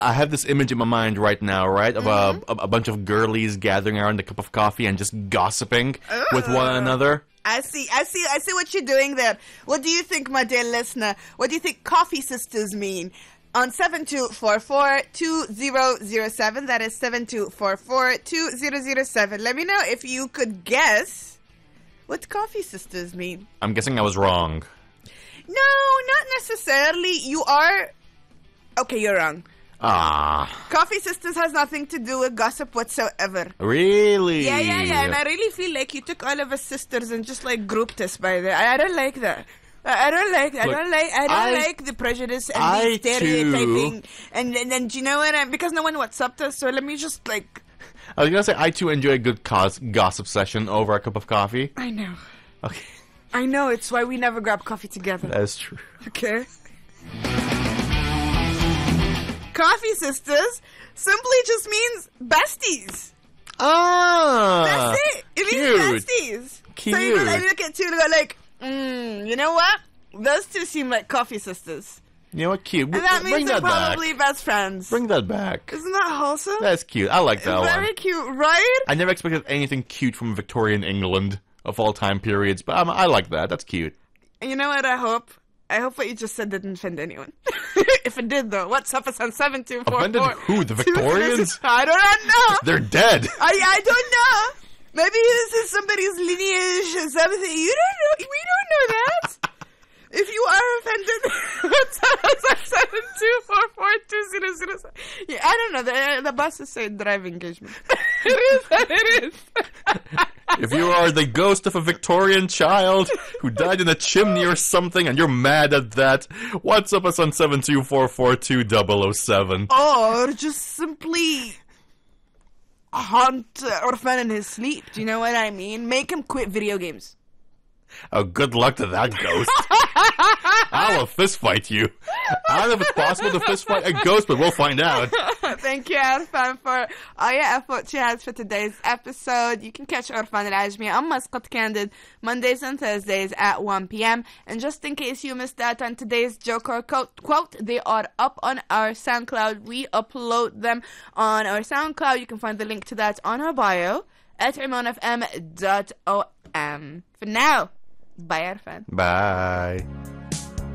I have this image in my mind right now, right, of a bunch of girlies gathering around a cup of coffee and just gossiping with one another. I see what you're doing there. What do you think, my dear listener? What do you think coffee sisters mean? On 7244-2007, that is 7244-2007. Let me know if you could guess what coffee sisters mean. I'm guessing I was wrong. No, not necessarily. You are... Okay, you're wrong. Coffee sisters has nothing to do with gossip whatsoever. Really? Yeah. And I really feel like you took all of us sisters and just like grouped us by there. I don't like that. I don't like the prejudice and the stereotyping. And do you know what? Because no one WhatsApped us, so let me just like... I was gonna say, I too enjoy a good gossip session over a cup of coffee. I know. Okay. I know, it's why we never grab coffee together. That is true. Okay. Coffee sisters simply just means besties. That's it. It means besties. Cute. So you look at two and go like, you know what? Those two seem like coffee sisters. You know what? Cute. And that means Bring they're that probably best friends. Bring that back. Isn't that wholesome? That's cute. I like that one. Very cute, right? I never expected anything cute from Victorian England of all time periods, but I like that. That's cute. And you know what I hope? I hope what you just said didn't offend anyone. If it did, though, what's up? It's on 7244. Offended who? The Victorians? I don't know. They're dead. I don't know. Maybe this is somebody's lineage or something. You don't know. We don't know that. If you are offended, what's up? It's on 7244-2007. Yeah, I don't know. The buses say drive engagement. It is. If you are the ghost of a Victorian child who died in a chimney or something and you're mad at that, what's up us on 7244-2007? Or just simply haunt Orphan in his sleep. Do you know what I mean? Make him quit video games. Oh, good luck to that ghost. I will fist fight you. I don't know if it's possible to fist fight a ghost, but we'll find out. Thank you, Orphan, for all your effort you had for today's episode. You can catch Orphan Al-Ajmi on Muscat Candid Mondays and Thursdays at 1 p.m. And just in case you missed out on today's joke or quote, they are up on our SoundCloud. We upload them on our SoundCloud. You can find the link to that on our bio at imonfm.om. For now, bye, Orphan. Bye.